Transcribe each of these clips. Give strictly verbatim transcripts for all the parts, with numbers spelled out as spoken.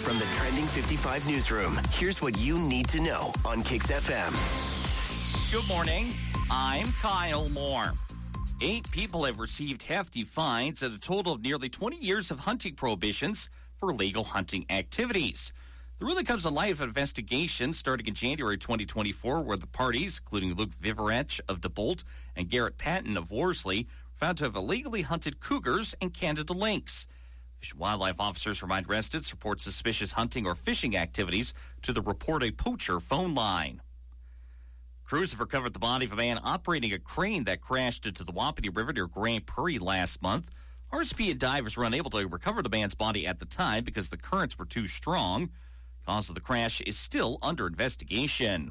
From the Trending fifty-five newsroom, here's what you need to know on Kix F M. Good morning. I'm Kyle Moore. Eight people have received hefty fines and a total of nearly twenty years of hunting prohibitions for illegal hunting activities. The ruling comes in light of an investigation starting in January twenty twenty-four where the parties, including Luke Viverech of DeBolt and Garrett Patton of Worsley, were found to have illegally hunted cougars and Canada lynx. Fish and Wildlife officers remind residents to report suspicious hunting or fishing activities to the Report a Poacher phone line. Crews have recovered the body of a man operating a crane that crashed into the Wapiti River near Grand Prairie last month. R S P and divers were unable to recover the man's body at the time because the currents were too strong. Cause of the crash is still under investigation.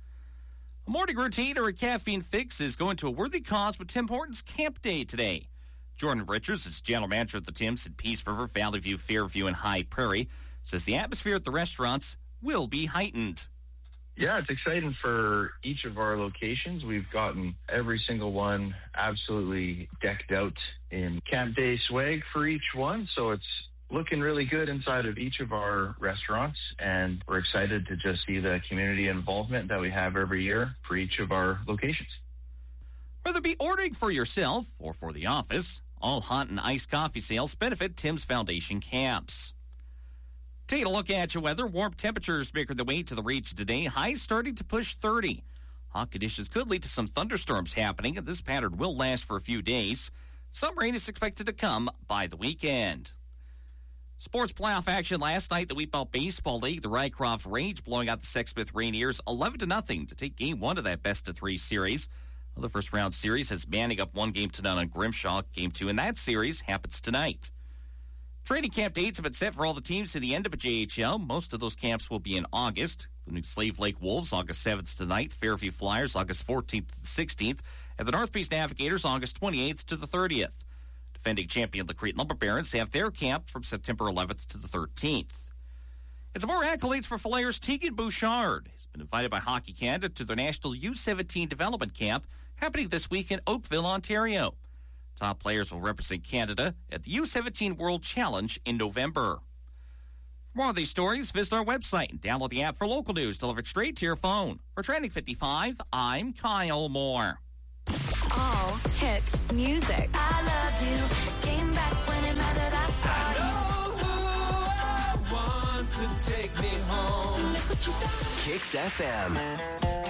A morning routine or a caffeine fix is going to a worthy cause with Tim Hortons Camp Day today. Jordan Richards is general manager at the Tim's in Peace River, Valley View, Fairview, and High Prairie. Says the atmosphere at the restaurants will be heightened. Yeah, it's exciting for each of our locations. We've gotten every single one absolutely decked out in Camp Day swag for each one. So it's looking really good inside of each of our restaurants. And we're excited to just see the community involvement that we have every year for each of our locations. Whether it be ordering for yourself or for the office, all hot and iced coffee sales benefit Tim's Foundation camps. Taking a look at your weather, warm temperatures making their way to the region today. Highs starting to push thirty. Hot conditions could lead to some thunderstorms happening, and this pattern will last for a few days. Some rain is expected to come by the weekend. Sports playoff action last night, the Wheatbelt Baseball League, the Rycroft Rage blowing out the Sexsmith Rainiers eleven to nothing to take game one of that best of three series. Well, the first round series has Manning up one game to none on Grimshaw. Game two in that series happens tonight. Training camp dates have been set for all the teams to the end of a J H L. Most of those camps will be in August, including Slave Lake Wolves, August seventh to ninth, Fairview Flyers, August fourteenth to the sixteenth, and the North Beach Navigators, August twenty-eighth to the thirtieth. Defending champion Lacrete Lumber Barons have their camp from September eleventh to the thirteenth. And some more accolades for Flyers. Tegan Bouchard has been invited by Hockey Canada to their National U seventeen Development Camp happening this week in Oakville, Ontario. Top players will represent Canada at the U seventeen World Challenge in November. For more of these stories, visit our website and download the app for local news delivered straight to your phone. For Trending fifty-five, I'm Kyle Moore. All hit music. I loved you, came back when it mattered. I saw I know who I want to take me home. you. Look what you done. Kix F M.